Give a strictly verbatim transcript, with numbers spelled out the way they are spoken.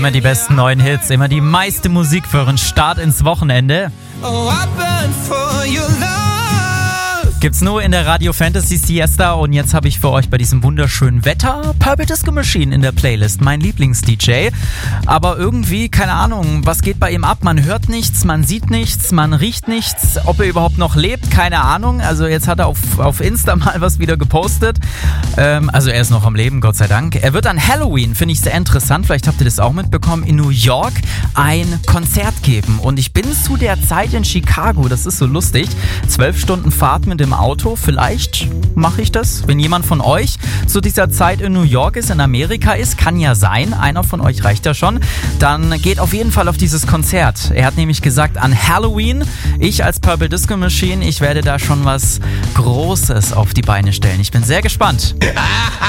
Immer die besten neuen Hits, immer die meiste Musik für einen Start ins Wochenende. Gibt's nur in der Radio Fantasy Siesta und jetzt habe ich für euch bei diesem wunderschönen Wetter Purple Disco Machine in der Playlist, mein Lieblings-D J. Aber irgendwie, keine Ahnung, was geht bei ihm ab? Man hört nichts, man sieht nichts, man riecht nichts. Ob er überhaupt noch lebt, keine Ahnung. Also jetzt hat er auf, auf Insta mal was wieder gepostet. Ähm, also er ist noch am Leben, Gott sei Dank. Er wird an Halloween, finde ich sehr interessant, vielleicht habt ihr das auch mitbekommen, in New York ein Konzert geben. Und ich bin zu der Zeit in Chicago, das ist so lustig. Zwölf Stunden Fahrt mit dem Auto, vielleicht mache ich das. Wenn jemand von euch zu dieser Zeit in New York ist, in Amerika ist, kann ja sein, einer von euch reicht ja schon, dann geht auf jeden Fall auf dieses Konzert. Er hat nämlich gesagt, an Halloween, ich als Purple Disco Machine, ich werde da schon was Großes auf die Beine stellen. Ich bin sehr gespannt.